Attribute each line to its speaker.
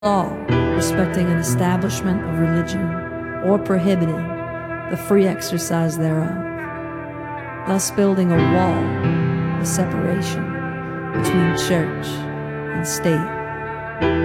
Speaker 1: law respecting an establishment of religion or prohibiting the free exercise thereof, thus building a wall of separation between church and state.